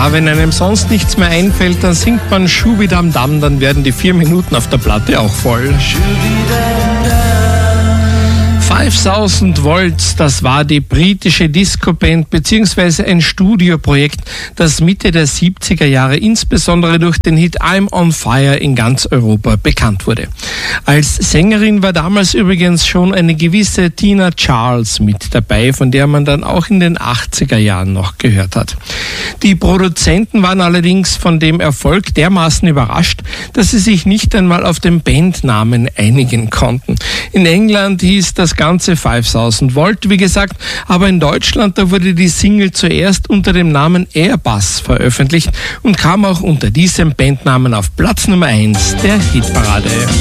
Ja, wenn einem sonst nichts mehr einfällt, dann singt man Schubidam-Dam, dann werden die 4 Minuten auf der Platte auch voll. 5000 Volt, das war die britische Disco-Band bzw. ein Studioprojekt, das Mitte der 70er Jahre insbesondere durch den Hit I'm on Fire in ganz Europa bekannt wurde. Als Sängerin war damals übrigens schon eine gewisse Tina Charles mit dabei, von der man dann auch in den 80er Jahren noch gehört hat. Die Produzenten waren allerdings von dem Erfolg dermaßen überrascht, dass sie sich nicht einmal auf den Bandnamen einigen konnten. In England hieß das Ganze 5000 Volt, wie gesagt, aber in Deutschland, da wurde die Single zuerst unter dem Namen Airbus veröffentlicht und kam auch unter diesem Bandnamen auf Platz Nummer 1 der Hitparade.